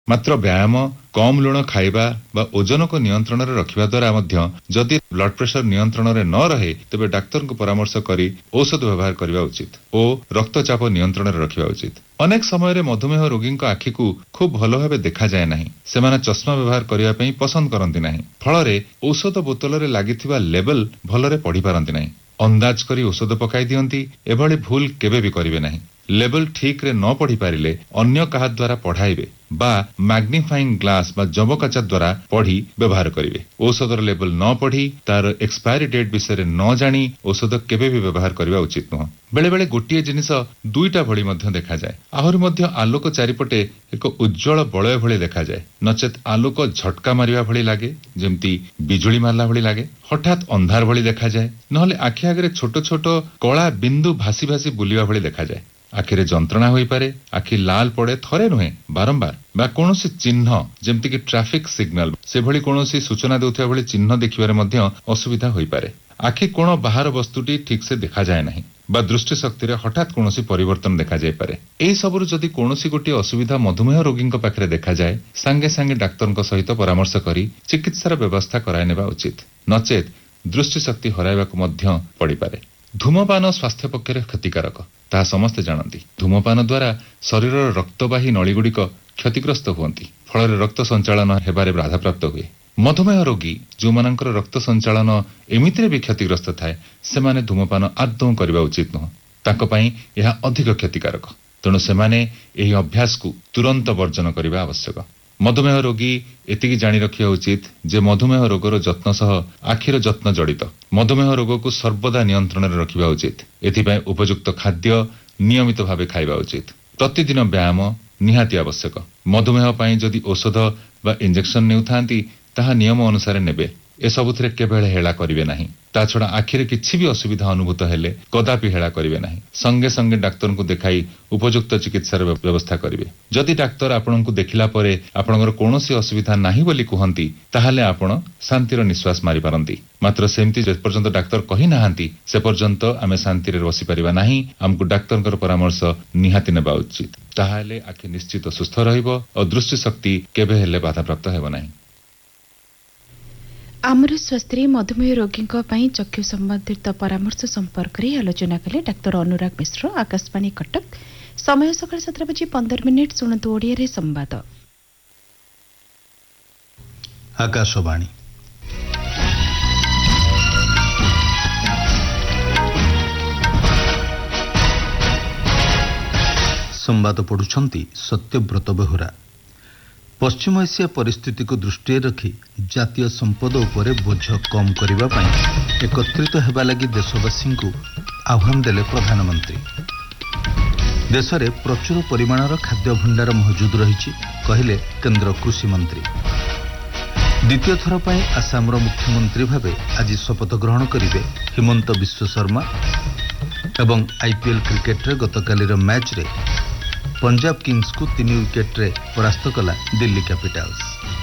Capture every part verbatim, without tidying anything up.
मात्र व्यायाम कम लुण खाइबा बा ओजन को नियंत्रण रे रखिबा द्वारा मध्य जदि ब्लड प्रेशर नियंत्रण रे न रहे तेबे डाक्तर को परामर्श करी औषध व्यवहार करबा उचित ओ रक्तचाप नियंत्रण रे रखिबा उचित। अनेक समय रे मधुमेह रोगी को आखि को खूब भलो भाबे देखा जाय नाही, सेमाने चश्मा व्यवहार करिया पई पसंद करंती नाही, फल रे औषध बोतल रे लागिथिबा लेबल भलो रे पढी पारंती नाही, अंदाज करी औषध पकाई दियंती। एभली भूल केबे भी करिवे नाही। लेबल ठीक रे न पढ़ी पारिले अन्य काहा द्वारा पढ़ाइबे बा मैग्निफाइंग ग्लास बा जबकाचा द्वारा पढ़ी व्यवहार करिवे। औषधर लेबल न पढ़ी तार एक्सपायरी डेट विषय रे न जानी औषध केबे भी व्यवहार करिवा उचित न। बेले बेले गोटिए जिनिस दुईटा भली मध्य देखा जाय, आहुरी मध्य आलोक चारिपटे एक उज्जवल बलय भली देखा जाय, नचेत आलोक झटका मारिवा भली लागे, जेमती बिजुली मारला भली लागे, हठात अंधार भली देखा जाय, नहले आखि आगरे छोट छोट कला बिंदु भासी भासी बुलिवा भली देखा जाय। आखिरे जंत्रणा होई पारे, आखि लाल पड़े थरे नुहे बारंबार, बा कोनोसी चिन्ह जेमति कि ट्रैफिक सिग्नल से भली कोनोसी सूचना देउथिया भली चिन्ह देखिबारे मध्य असुविधा होई पारे। आखि कोन बाहर वस्तुटी ठीक से देखा जाय नाही बा दृष्टि शक्ति रे हठात कोनोसी परिवर्तन देखा जाय पारे। एई सबरु जदि कोनोसी गोटी असुविधा मधुमेह रोगींक पाखरे देखा जाय, संगे संगे डाक्टरक सहित परामर्श करी चिकित्सार व्यवस्था कराय नेबा उचित, नचेत दृष्टि शक्ति हराइबाक मध्य पड़ी पारे। धूमपान स्वास्थ्य पक्षरे क्षतिकारक ताहा समस्ते जानती। धूमपान द्वारा शरीर रक्तवाही नळीगुड़िक क्षतिग्रस्त हुअंती, फल रक्त संचालन हेबारे बाधा प्राप्त हुए। मधुमेह रोगी जो मानकर रक्त संचालन एमितिरे भी क्षतिग्रस्त थाए, सेमाने धूमपान आदौ करबा उचित नह, ताको पई यह अधिक क्षतिकारक। तेणु सेमाने एही अभ्यास को तुरंत वर्जन करबा आवश्यक। मधुमेह रोगी एतिकी जानी रखिया उचित जे मधुमेह रोगर जत्न सह आखिर जत्न जड़ित। मधुमेह रोग को सर्वदा नियंत्रण रे रखिबा उचित। एथिपाई उपयुक्त खाद्य नियमित भावे खाइबा उचित। प्रतिदिन व्यायाम निहाती आवश्यक। मधुमेह पई जदि औषध बा इंजेक्शन नेउथांती ताहा नियम अनुसार नेबे। ए सबुथिरे केबेले हेला करिवे नाही। ता छडा आखिरे किछि भी असुविधा अनुभूत हेले कदापि हेला करिवे नाही। संगे संगे डाक्टर को देखाई उपयुक्त चिकित्सार व्यवस्था करिवे। जदि डाक्टर आपन को देखिला परे आपनकर कोनोसी असुविधा नाही बोली कहंती ताहाले आपण शांतिर निश्वास मारि पारंती। मात्र सेमति जे पर्यंत डाक्टर कहि नाहांती से पर्यंत आमे शांति रे बसी परिबा नाही। हमकु डाक्टरकर परामर्श निहाती नेबा उचित। ताहाले आखि निश्चित सुस्थ रहइबो और दृष्टि शक्ति केबे हेले बाधा प्राप्त हेबो नाही। आमर स्वास्थ्य मधुमेह रोगी चक्षु संबंधित परामर्श संपर्क में आलोचना कले डाक्टर अनुराग मिश्र। आकाशवाणी कटक, समय सकाळ सतर बजे पंदर मिनिट। शुणु ओडिया रे संवाद। आकाशवाणी संवाद पढ़ुछंती सत्यव्रत बेहुरा। पश्चिम एशिया परिस्थिति को दृष्टि रखी जातीय संपद उपरे बोझ कम करने एकत्रित होगा लगी देशवासी को आह्वान देले प्रधानमंत्री। देश में प्रचुर परिमाणर खाद्य भंडार मौजूद रही कहले केंद्र कृषि मंत्री। द्वितीय थर पर आसामर मुख्यमंत्री भावे आज शपथ ग्रहण करेंगे हिमंत बिश्व शर्मा एवं आईपीएल क्रिकेट रे गतकालीर मैच रे पंजाब किंग्स को तीन विकेट रे परास्त कला दिल्ली कैपिटल्स।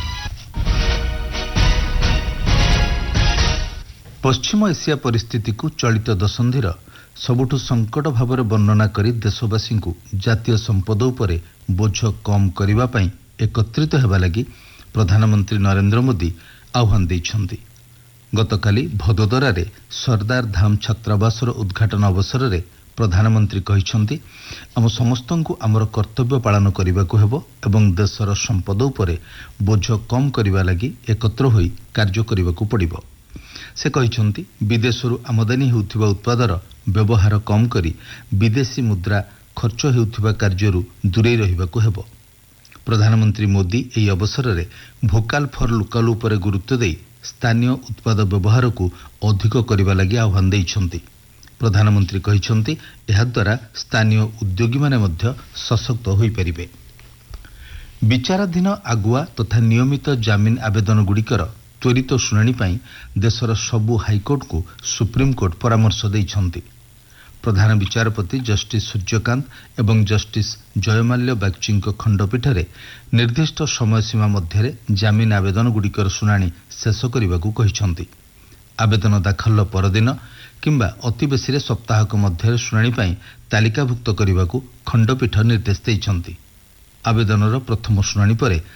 पश्चिम एशिया परिस्थिति को चलित दशंधिर सबुठु संकट भाव वर्णना करी देशवासी को जातीय संपद उपरे बोझ कम करने पाई एकत्रित होगा लगी प्रधानमंत्री नरेंद्र मोदी आह्वान देइछन्ति। गतकाली भदोदरा रे सरदार धाम छात्रावासर उद्घाटन अवसर रे प्रधानमंत्री कहिछन्ति आम समस्तन को आमर कर्तव्य पालन करने को हेबो एवं देशर संपद उपरे बोझ कम करने लगी एकत्र होई कार्य करने को पड़िबो। से कहिछन्ति विदेशरू आमदानी हेउथिबा उत्पादर व्यवहार कम करी विदेशी मुद्रा खर्च हेउथिबा कार्यरू दूरे रहिबाको हेबो। प्रधानमंत्री मोदी एही अवसर रे भोकाल फॉर लोकल उपरे गुरुत्व देई स्थानीय उत्पाद व्यवहार को अधिक करने लगी आह्वान देइछन्ति। प्रधानमंत्री कहिछन्ति एहा द्वारा स्थानीय उद्योगी माने मध्य सशक्त होई परिबे। विचाराधीन आगुआ तथा नियमित जामिन आवेदन गुड़िकर त्वरित शुणाणी पाई देशर सबु हाईकोर्ट को सुप्रीमकोर्ट परामर्श देइछन्ति। प्रधान विचारपति जस्टिस सूर्यकांत एवं जस्टिस जयमाल्य बागची खंडपीठ रे निर्दिष्ट समय सीमा मध्य जामिन आवेदन गुड़िकर शुणाणी शेष करने को कहिछन्ति। आवेदन दाखल परदिन किंबा अति बेसी सप्ताहक मध्य शुणाणी पाई तालिकाभुक्त करने को खंडपीठ निर्देश देइछन्ति। आवेदनर प्रथम शुणाणी परे